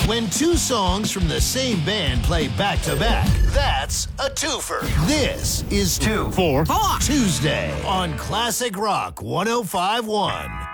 When two songs from the same band play back-to-back, that's a twofer. This is 2 4 Tuesday on Classic Rock 105.1.